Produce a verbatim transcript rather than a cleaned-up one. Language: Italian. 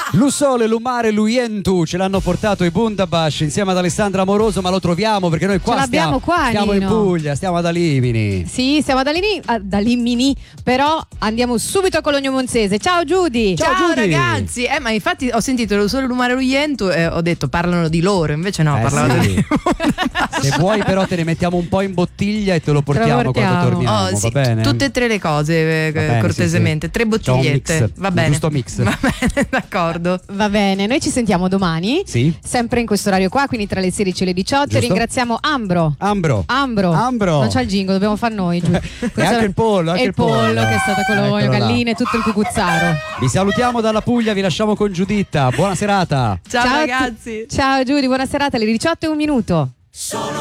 Lusole, Lumare, Luientu ce l'hanno portato i Bundabash insieme ad Alessandra Amoroso, ma lo troviamo perché noi qua Ce l'abbiamo stiamo, qua, stiamo in Nino. Puglia, stiamo ad Alimini. Sì, siamo ad Alimini, ad Alimini, però andiamo subito a Cologno Monzese. Ciao Giudi. Ciao, Ciao Giudi. ragazzi, eh, ma infatti ho sentito lo solo Lumare Luiento e ho detto parlano di loro, invece no, Eh, parlavano sì. di Se vuoi però te ne mettiamo un po' in bottiglia e te lo portiamo, portiamo. quando torniamo, Oh, sì, va bene? tutte e tre le cose, eh, Va bene, cortesemente, sì, sì. tre C'ho un bottigliette. mix, Va un bene. giusto mix. Va bene, d'accordo. Va bene, noi ci sentiamo domani, Sì. sempre in questo orario qua, quindi tra le sedici e le diciotto. Giusto. Ringraziamo Ambro. Ambro. Ambro. Ambro. Non c'è il jingle, dobbiamo far noi. Giù. E anche il pollo, anche e il il pollo. pollo che è stato a Cologno, Eccolo là. galline, tutto il cucuzzaro. Vi salutiamo dalla Puglia, vi lasciamo con Giuditta. Buona serata. Ciao, Ciao a tu- ragazzi. Ciao Giudi, buona serata, alle diciotto e un minuto. Solo